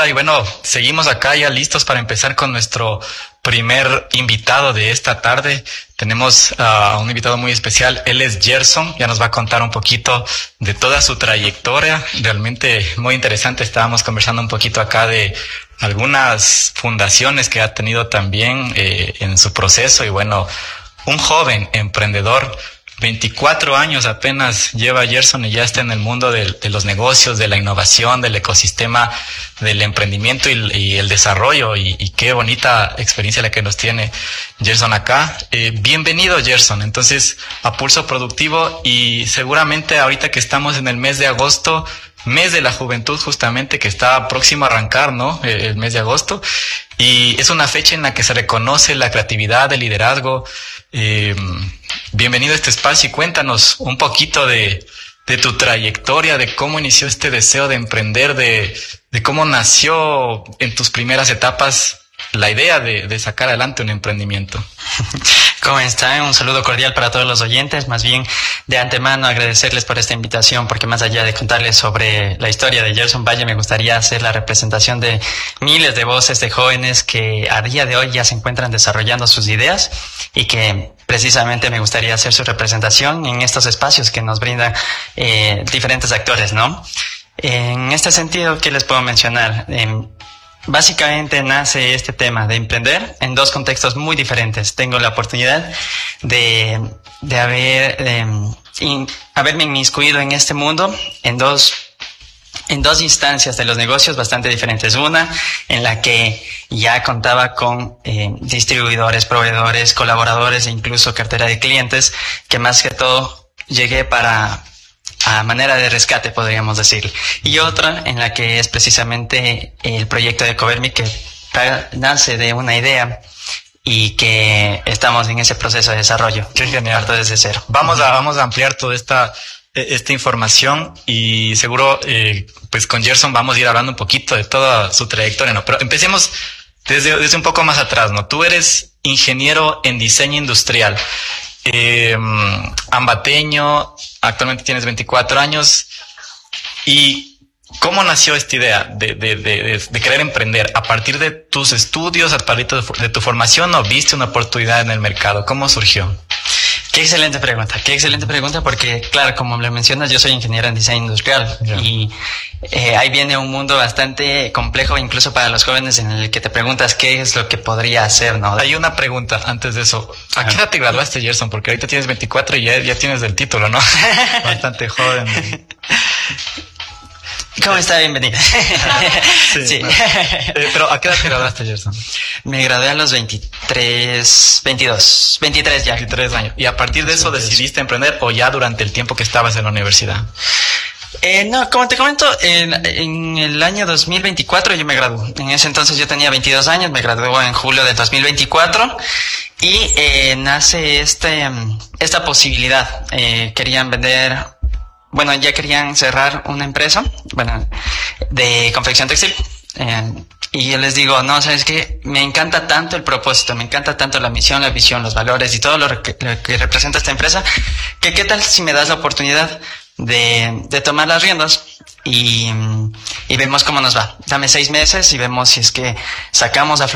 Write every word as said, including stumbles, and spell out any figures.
y bueno, seguimos acá ya listos para empezar con nuestro primer invitado de esta tarde. Tenemos a uh, un invitado muy especial, él es Gerson, ya nos va a contar un poquito de toda su trayectoria, realmente muy interesante. Estábamos conversando un poquito acá de algunas fundaciones que ha tenido también eh, en su proceso y bueno, un joven emprendedor. veinticuatro años apenas lleva Gerson y ya está en el mundo de, de los negocios, de la innovación, del ecosistema, del emprendimiento y, y el desarrollo. Y, y qué bonita experiencia la que nos tiene Gerson acá. Eh, bienvenido, Gerson. Entonces, a Pulso Productivo, y seguramente ahorita que estamos en el mes de agosto, mes de la juventud justamente, que está próximo a arrancar, ¿no? El mes de agosto. Y es una fecha en la que se reconoce la creatividad, el liderazgo. Eh, bienvenido a este espacio y cuéntanos un poquito de, de tu trayectoria, de cómo inició este deseo de emprender, de, de cómo nació en tus primeras etapas la idea de, de sacar adelante un emprendimiento. ¿Cómo están? Un saludo cordial para todos los oyentes. Más bien, de antemano agradecerles por esta invitación, porque más allá de contarles sobre la historia de Gerson Valle, me gustaría hacer la representación de miles de voces de jóvenes que a día de hoy ya se encuentran desarrollando sus ideas y que precisamente me gustaría hacer su representación en estos espacios que nos brindan eh, diferentes actores, ¿no? En este sentido, ¿qué les puedo mencionar? Eh, Básicamente nace este tema de emprender en dos contextos muy diferentes. Tengo la oportunidad de, de haber, de, in, haberme inmiscuido en este mundo en dos, en dos instancias de los negocios bastante diferentes. Una en la que ya contaba con eh, distribuidores, proveedores, colaboradores e incluso cartera de clientes, que más que todo llegué para... a manera de rescate, podríamos decir. Y otra en la que es precisamente el proyecto de Covermi, que nace de una idea y que estamos en ese proceso de desarrollo. Qué genial. Desde cero. Vamos a, vamos a ampliar toda esta, esta información y seguro eh, pues con Gerson vamos a ir hablando un poquito de toda su trayectoria, ¿no? Pero empecemos desde, desde un poco más atrás, ¿no? Tú eres ingeniero en diseño industrial. Eh, ambateño, actualmente tienes veinticuatro años. ¿Y cómo nació esta idea de, de, de, de querer emprender? ¿A partir de tus estudios, a partir de tu formación, o viste una oportunidad en el mercado? ¿Cómo surgió? Qué excelente pregunta, qué excelente pregunta, porque claro, como le mencionas, yo soy ingeniero en diseño industrial. Yeah. Y eh, ahí viene un mundo bastante complejo, incluso para los jóvenes, en el que te preguntas qué es lo que podría hacer, ¿no? Hay una pregunta antes de eso. ¿A qué edad te graduaste, Gerson? Porque ahorita tienes veinticuatro y ya, ya tienes el título, ¿no? Bastante joven. ¿Cómo está? Bienvenida. Sí. Sí. Eh, pero ¿a qué edad te graduaste, Gerson? Me gradué a los veintitrés, veintidós, veintitrés ya. veintitrés años. ¿Y a partir de eso decidiste emprender o ya durante el tiempo que estabas en la universidad? Eh, no, como te comento, en, en el año dos mil veinticuatro yo me gradué. En ese entonces yo tenía veintidós años, me gradué en julio del dos mil veinticuatro y eh, nace este, esta posibilidad. Eh, querían vender... Bueno, ya querían cerrar una empresa, bueno, de confección textil. Eh, y yo les digo, no, ¿sabes qué? Me encanta tanto el propósito, me encanta tanto la misión, la visión, los valores y todo lo que, lo que representa esta empresa, que qué tal si me das la oportunidad de, de tomar las riendas y, y vemos cómo nos va. Dame seis meses y vemos si es que sacamos a